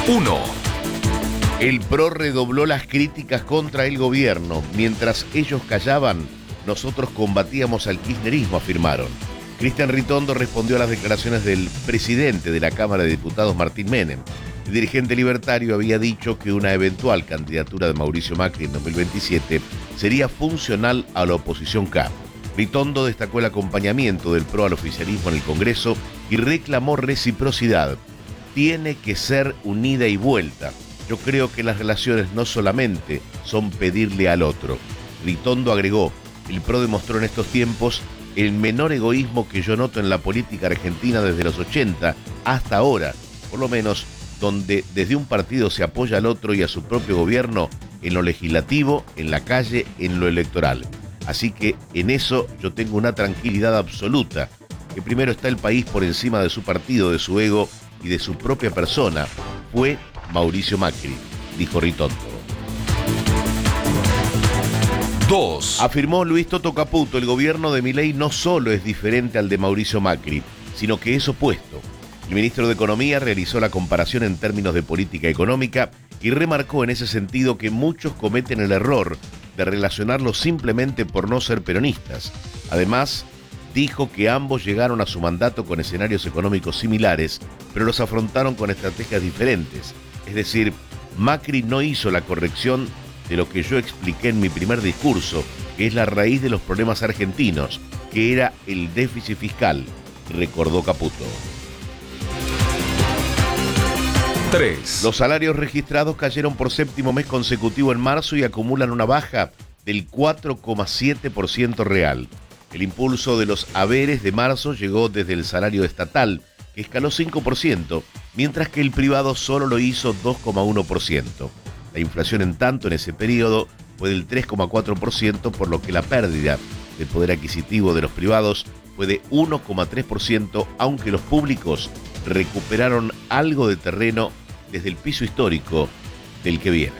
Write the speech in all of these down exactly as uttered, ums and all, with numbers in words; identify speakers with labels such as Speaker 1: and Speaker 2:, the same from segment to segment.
Speaker 1: uno.
Speaker 2: El P R O redobló las críticas contra el gobierno. Mientras ellos callaban, nosotros combatíamos al kirchnerismo, afirmaron. Cristian Ritondo respondió a las declaraciones del presidente de la Cámara de Diputados, Martín Menem. El dirigente libertario había dicho que una eventual candidatura de Mauricio Macri en dos mil veintisiete sería funcional a la oposición K. Ritondo destacó el acompañamiento del P R O al oficialismo en el Congreso y reclamó reciprocidad. Tiene que ser un ida y vuelta. Yo creo que las relaciones no solamente son pedirle al otro. Ritondo agregó, el P R O demostró en estos tiempos el menor egoísmo que yo noto en la política argentina desde los ochenta hasta ahora, por lo menos donde desde un partido se apoya al otro y a su propio gobierno en lo legislativo, en la calle, en lo electoral. Así que en eso yo tengo una tranquilidad absoluta, que primero está el país por encima de su partido, de su ego y de su propia persona. Fue Mauricio Macri, dijo Ritondo.
Speaker 1: dos.
Speaker 2: Afirmó Luis Toto Caputo, el gobierno de Milei no solo es diferente al de Mauricio Macri, sino que es opuesto. El ministro de Economía realizó la comparación en términos de política económica y remarcó en ese sentido que muchos cometen el error de relacionarlos simplemente por no ser peronistas. Además, dijo que ambos llegaron a su mandato con escenarios económicos similares, pero los afrontaron con estrategias diferentes. Es decir, Macri no hizo la corrección de lo que yo expliqué en mi primer discurso, que es la raíz de los problemas argentinos, que era el déficit fiscal, recordó Caputo.
Speaker 1: tres.
Speaker 2: Los salarios registrados cayeron por séptimo mes consecutivo en marzo y acumulan una baja del cuatro coma siete por ciento real. El impulso de los haberes de marzo llegó desde el salario estatal, que escaló cinco por ciento, mientras que el privado solo lo hizo dos coma uno por ciento. La inflación, en tanto, en ese periodo fue del tres coma cuatro por ciento, por lo que la pérdida del poder adquisitivo de los privados fue de uno coma tres por ciento, aunque los públicos recuperaron algo de terreno desde el piso histórico del que vienen.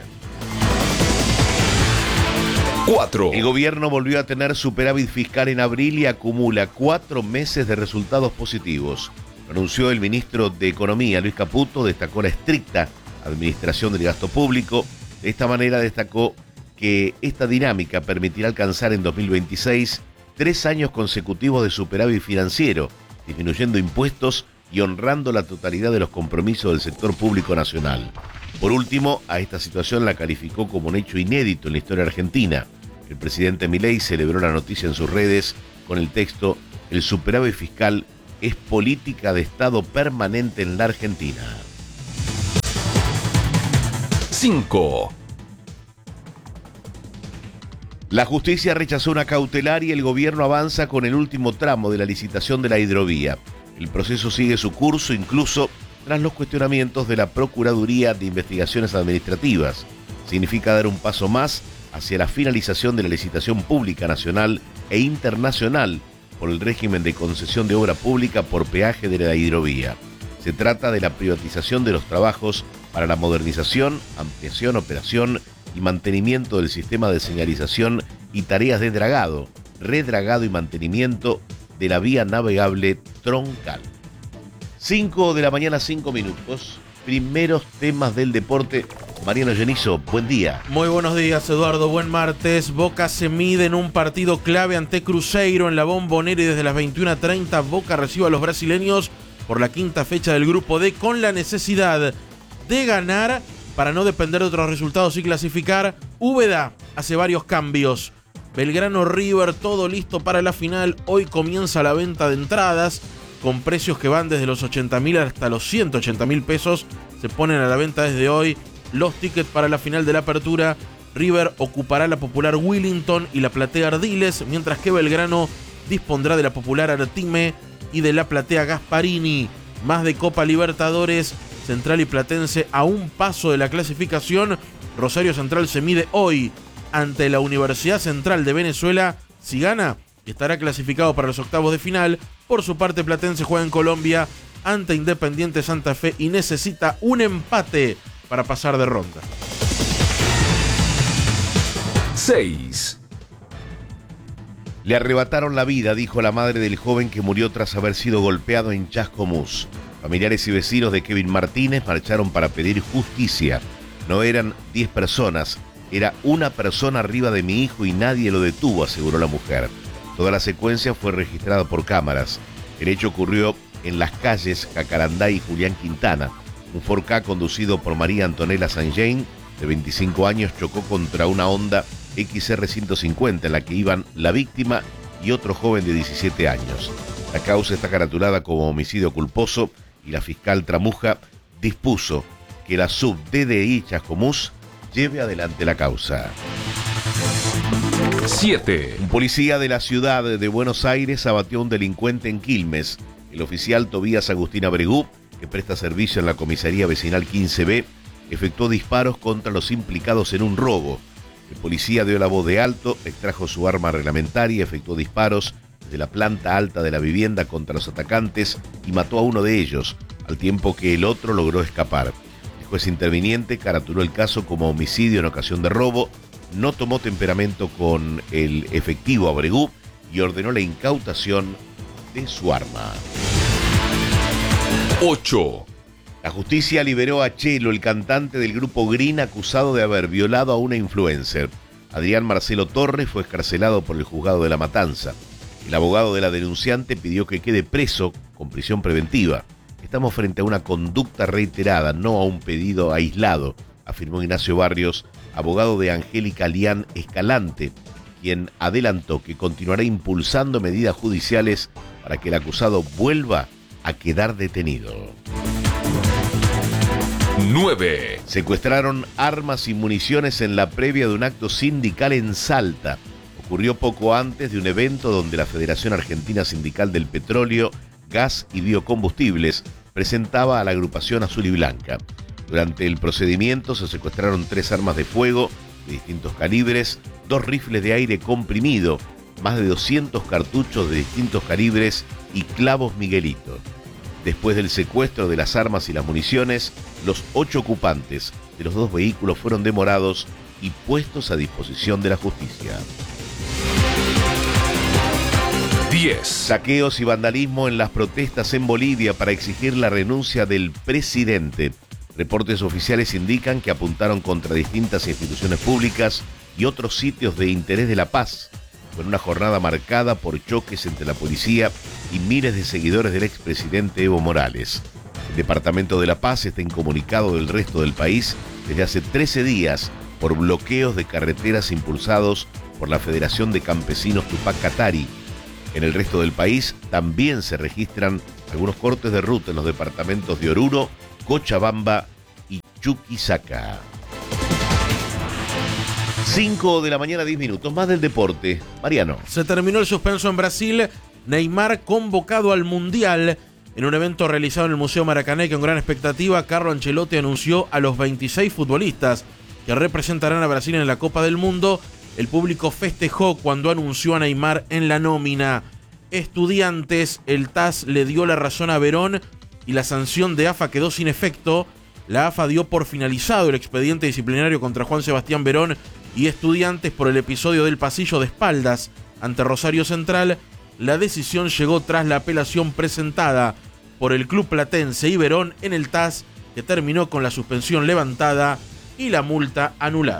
Speaker 1: cuatro.
Speaker 2: El gobierno volvió a tener superávit fiscal en abril y acumula cuatro meses de resultados positivos. Lo anunció el ministro de Economía, Luis Caputo, destacó la estricta administración del gasto público. De esta manera destacó que esta dinámica permitirá alcanzar en dos mil veintiséis tres años consecutivos de superávit financiero, disminuyendo impuestos y honrando la totalidad de los compromisos del sector público nacional. Por último, a esta situación la calificó como un hecho inédito en la historia argentina. El presidente Milei celebró la noticia en sus redes con el texto: el superávit fiscal es política de Estado permanente en la Argentina.
Speaker 1: cinco.
Speaker 2: La justicia rechazó una cautelar y el gobierno avanza con el último tramo de la licitación de la hidrovía. El proceso sigue su curso incluso tras los cuestionamientos de la Procuraduría de Investigaciones Administrativas. Significa dar un paso más hacia la finalización de la licitación pública nacional e internacional por el régimen de concesión de obra pública por peaje de la hidrovía. Se trata de la privatización de los trabajos para la modernización, ampliación, operación y mantenimiento del sistema de señalización y tareas de dragado, redragado y mantenimiento de la vía navegable troncal. cinco de la mañana, cinco minutos. Primeros temas del deporte. Mariano Genizo, buen día.
Speaker 3: Muy buenos días, Eduardo. Buen martes. Boca se mide en un partido clave ante Cruzeiro en la Bombonera y desde las veintiuna treinta Boca recibe a los brasileños por la quinta fecha del Grupo D con la necesidad de ganar para no depender de otros resultados y clasificar. Úbeda hace varios cambios. Belgrano River, todo listo para la final. Hoy comienza la venta de entradas con precios que van desde los ochenta mil hasta los ciento ochenta mil pesos. Se ponen a la venta desde hoy los tickets para la final de la apertura. River ocupará la popular Willington y la platea Ardiles, mientras que Belgrano dispondrá de la popular Artime y de la platea Gasparini. Más de Copa Libertadores, Central y Platense a un paso de la clasificación. Rosario Central se mide hoy ante la Universidad Central de Venezuela. Si gana, estará clasificado para los octavos de final. Por su parte, Platense juega en Colombia ante Independiente Santa Fe y necesita un empate para pasar de ronda.
Speaker 1: seis.
Speaker 2: Le arrebataron la vida, dijo la madre del joven que murió tras haber sido golpeado en Chascomús. Familiares y vecinos de Kevin Martínez marcharon para pedir justicia. No eran diez personas, era una persona arriba de mi hijo y nadie lo detuvo, aseguró la mujer. Toda la secuencia fue registrada por cámaras. El hecho ocurrió en las calles Jacarandá y Julián Quintana. Un Ford Ka conducido por María Antonella Sanjain, de veinticinco años, chocó contra una Honda X R ciento cincuenta en la que iban la víctima y otro joven de diecisiete años. La causa está caratulada como homicidio culposo y la fiscal Tramuja dispuso que la sub D D I Chascomús lleve adelante la causa.
Speaker 1: siete.
Speaker 2: Un policía de la ciudad de Buenos Aires abatió a un delincuente en Quilmes. El oficial Tobías Agustín Abregú, que presta servicio en la comisaría vecinal quince B, efectuó disparos contra los implicados en un robo. El policía dio la voz de alto, extrajo su arma reglamentaria, efectuó disparos desde la planta alta de la vivienda contra los atacantes y mató a uno de ellos, al tiempo que el otro logró escapar. El juez interviniente caratuló el caso como homicidio en ocasión de robo, no tomó temperamento con el efectivo Abregú y ordenó la incautación de su arma.
Speaker 1: ocho.
Speaker 2: La justicia liberó a Chelo, el cantante del grupo Green, acusado de haber violado a una influencer. Adrián Marcelo Torres fue excarcelado por el juzgado de La Matanza. El abogado de la denunciante pidió que quede preso con prisión preventiva. Estamos frente a una conducta reiterada, no a un pedido aislado, afirmó Ignacio Barrios, abogado de Angélica Lián Escalante, quien adelantó que continuará impulsando medidas judiciales para que el acusado vuelva a quedar detenido.
Speaker 1: nueve.
Speaker 2: Secuestraron armas y municiones en la previa de un acto sindical en Salta. Ocurrió poco antes de un evento donde la Federación Argentina Sindical del Petróleo, Gas y Biocombustibles presentaba a la agrupación Azul y Blanca. Durante el procedimiento se secuestraron tres armas de fuego de distintos calibres, dos rifles de aire comprimido, más de doscientos cartuchos de distintos calibres y clavos Miguelito. Después del secuestro de las armas y las municiones, los ocho ocupantes de los dos vehículos fueron demorados y puestos a disposición de la justicia.
Speaker 1: diez.
Speaker 2: Saqueos y vandalismo en las protestas en Bolivia para exigir la renuncia del presidente. Reportes oficiales indican que apuntaron contra distintas instituciones públicas y otros sitios de interés de la paz, con una jornada marcada por choques entre la policía y miles de seguidores del expresidente Evo Morales. El Departamento de La Paz está incomunicado del resto del país desde hace trece días por bloqueos de carreteras impulsados por la Federación de Campesinos Tupac Katari. En el resto del país también se registran algunos cortes de ruta en los departamentos de Oruro, Cochabamba y Chuquisaca. cinco de la mañana, diez minutos, más del deporte. Mariano.
Speaker 3: Se terminó el suspenso en Brasil. Neymar convocado al Mundial. En un evento realizado en el Museo Maracaná con gran expectativa, Carlo Ancelotti anunció a los veintiséis futbolistas que representarán a Brasil en la Copa del Mundo. El público festejó cuando anunció a Neymar en la nómina. Estudiantes, el T A S le dio la razón a Verón y la sanción de A F A quedó sin efecto. La A F A dio por finalizado el expediente disciplinario contra Juan Sebastián Verón y Estudiantes por el episodio del pasillo de espaldas ante Rosario Central. La decisión llegó tras la apelación presentada por el club platense y Verón en el T A S, que terminó con la suspensión levantada y la multa anulada.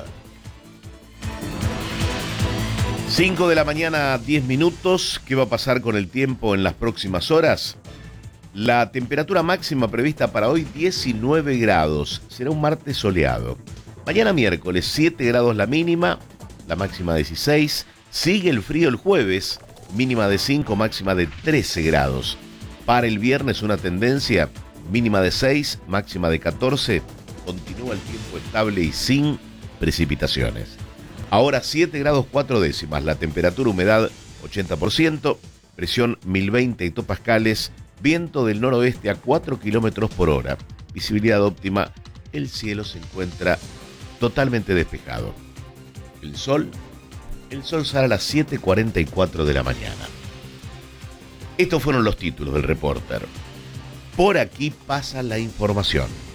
Speaker 2: cinco de la mañana, diez minutos. ¿Qué va a pasar con el tiempo en las próximas horas? La temperatura máxima prevista para hoy, diecinueve grados. Será un martes soleado. Mañana miércoles, siete grados la mínima, la máxima dieciséis. Sigue el frío el jueves, mínima de cinco, máxima de trece grados. Para el viernes una tendencia, mínima de seis, máxima de catorce. Continúa el tiempo estable y sin precipitaciones. Ahora siete grados cuatro décimas, la temperatura, humedad ochenta por ciento, presión mil veinte hectopascales, viento del noroeste a cuatro kilómetros por hora, visibilidad óptima, el cielo se encuentra totalmente despejado. El sol, el sol sale a las siete cuarenta y cuatro de la mañana. Estos fueron los títulos del Reporter. Por aquí pasa la información.